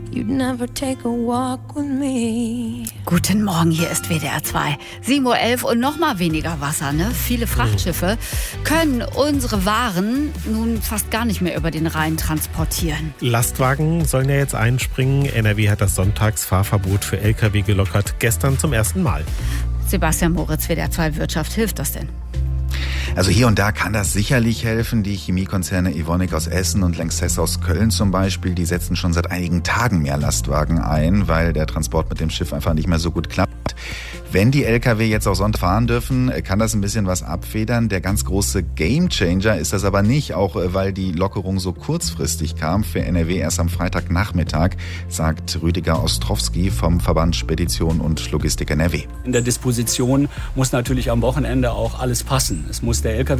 you'd never take a walk with me. Guten Morgen, hier ist WDR 2. 7:11 Uhr und noch mal weniger Wasser, ne? Viele Frachtschiffe können unsere Waren nun fast gar nicht mehr über den Rhein transportieren. Lastwagen sollen ja jetzt einspringen. NRW hat das Sonntagsfahrverbot für Lkw gelockert, gestern zum ersten Mal. Sebastian Moritz, WDR 2 Wirtschaft, hilft das denn? Also hier und da kann das sicherlich helfen. Die Chemiekonzerne Evonik aus Essen und Lanxess aus Köln zum Beispiel, die setzen schon seit einigen Tagen mehr Lastwagen ein, weil der Transport mit dem Schiff einfach nicht mehr so gut klappt. Wenn die Lkw jetzt auch Sonntag fahren dürfen, kann das ein bisschen was abfedern. Der ganz große Gamechanger ist das aber nicht, auch weil die Lockerung so kurzfristig kam. Für NRW erst am Freitagnachmittag, sagt Rüdiger Ostrowski vom Verband Spedition und Logistik NRW. In der Disposition muss natürlich am Wochenende auch alles passen. Es muss der Lkw